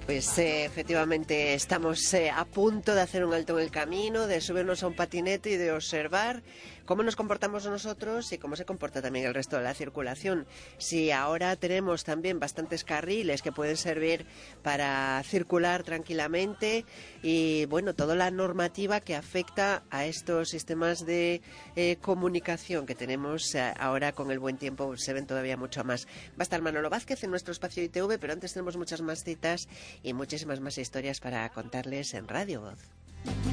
Pues efectivamente estamos a punto de hacer un alto en el camino, de subirnos a un patinete y de observar cómo nos comportamos nosotros y cómo se comporta también el resto de la circulación. Si ahora tenemos también bastantes carriles que pueden servir para circular tranquilamente y bueno, toda la normativa que afecta a estos sistemas de comunicación que tenemos ahora con el buen tiempo se ven todavía mucho más. Va a estar Manolo Vázquez en nuestro espacio ITV, pero antes tenemos muchas más citas y muchísimas más historias para contarles en Radio Voz.